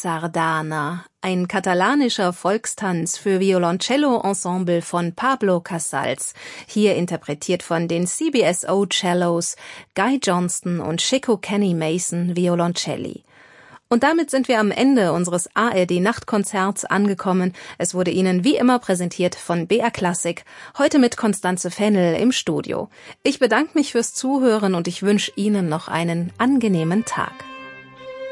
Sardana, ein katalanischer Volkstanz für Violoncello-Ensemble von Pablo Casals, hier interpretiert von den CBSO Cellos, Guy Johnston und Chico Kenny Mason Violoncelli. Und damit sind wir am Ende unseres ARD-Nachtkonzerts angekommen. Es wurde Ihnen wie immer präsentiert von BR Classic, heute mit Constanze Fennel im Studio. Ich bedanke mich fürs Zuhören und ich wünsche Ihnen noch einen angenehmen Tag.